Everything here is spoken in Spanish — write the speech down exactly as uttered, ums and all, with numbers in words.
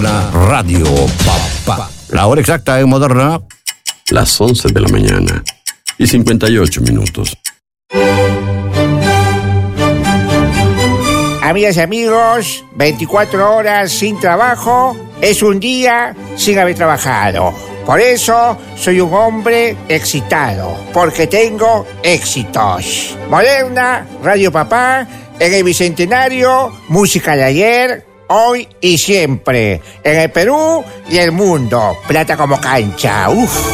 La Radio Papá. La hora exacta en Moderna. Las once de la mañana y cincuenta y ocho minutos. Amigas y amigos, veinticuatro horas sin trabajo es un día sin haber trabajado. Por eso soy un hombre excitado, porque tengo éxitos. Moderna, Radio Papá, en el Bicentenario, música de ayer, hoy y siempre. En el Perú y el mundo. Plata como cancha. Uf.